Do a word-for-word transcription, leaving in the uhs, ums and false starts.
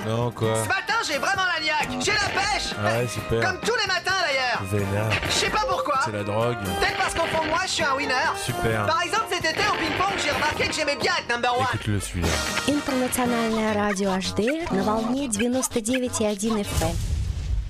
Non, quoi? Ce matin, j'ai vraiment la niaque. J'ai la pêche. Ah ouais, super. Comme tous les matins d'ailleurs. Vénère. Je sais pas pourquoi. C'est la drogue. Peut-être parce qu'au fond de moi, je suis un winner. Super. Par exemple, cet été au ping-pong, j'ai remarqué que j'aimais bien être number one. Écoute-le celui-là. Интернациональное радио аш ди на волне девяносто девять и один эф эм.